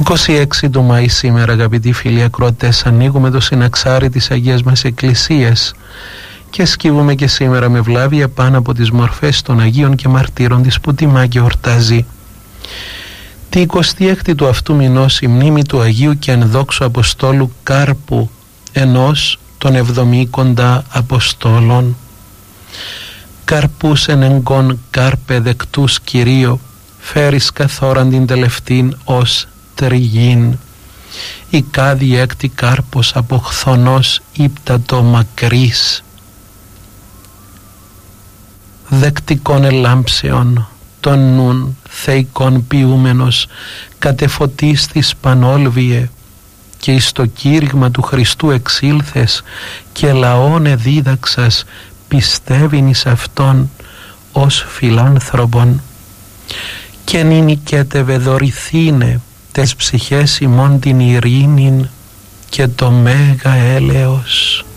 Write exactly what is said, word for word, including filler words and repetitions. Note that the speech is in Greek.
είκοσι έξι του Μαΐ σήμερα, αγαπητοί φίλοι ακροατές, ανοίγουμε το συναξάρι της Αγίας μας Εκκλησίας και σκύβουμε και σήμερα με βλάβη πάνω από τις μορφές των Αγίων και Μαρτύρων της που τιμά και ορτάζει. Τη εικοστή έκτη του αυτού μηνός η μνήμη του Αγίου και ενδόξου Αποστόλου Κάρπου, ενός των εβδομήκοντα Αποστόλων. Καρπούς εν εγκόν Κάρπε δεκτούς Κυρίω, φέρεις καθόραν την τελευτήν ως τριγήν. Η κάδη έκτη Κάρπος από χθονός ύπτατο μακρύς. Δεκτικών ελάμψεων των νουν θεϊκών ποιούμενος, κατεφωτής της πανόλβιε, και εις το κήρυγμα του Χριστού εξήλθες και λαόν εδίδαξας, πιστεύειν εις Αυτόν ως φιλάνθρωπον, και νυνικέτευε δωρηθήνε τες ψυχές ημών την ειρήνην και το μέγα έλεος.